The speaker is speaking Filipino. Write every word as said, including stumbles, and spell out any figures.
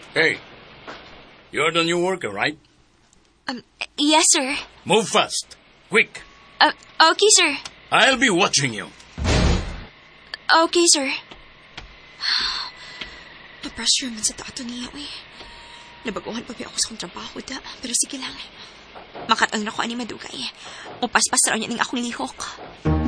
Hey, you're the new worker, right? Um, yes, sir. Move fast. Quick. Uh, okay, sir. I'll be watching you. Okay, sir. Pa-pressure man sa tato niya, uy. Nabaguhan pa ako sa kong trabaho, da. Pero sige lang. Makatang na ko ani madugay. Upaspas raw niya ng akong lihok.